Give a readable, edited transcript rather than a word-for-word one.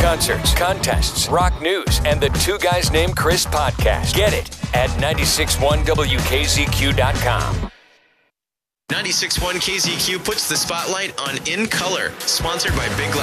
concerts, contests, rock news, and the Two Guys Named Chris podcast. Get it at 961WKZQ.com. 96.1 KZQ puts the spotlight on In Color, sponsored by Big Loud.